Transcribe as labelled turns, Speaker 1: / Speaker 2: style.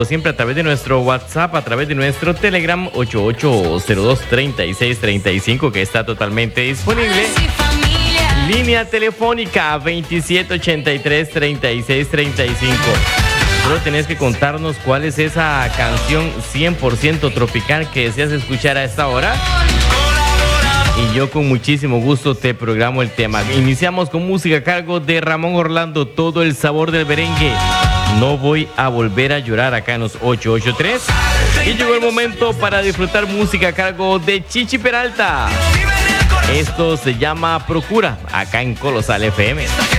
Speaker 1: Siempre a través de nuestro WhatsApp, a través de nuestro Telegram 88023635, que está totalmente disponible. Línea telefónica 2783-3635. Solo tenés que contarnos cuál es esa canción 100% tropical que deseas escuchar a esta hora. Y yo con muchísimo gusto te programo el tema. Iniciamos con música a cargo de Ramón Orlando, Todo el sabor del merengue. No voy a volver a llorar, acá en los 883. Y llegó el momento para disfrutar música a cargo de Chichi Peralta. Esto se llama Procura, acá en Colosal FM.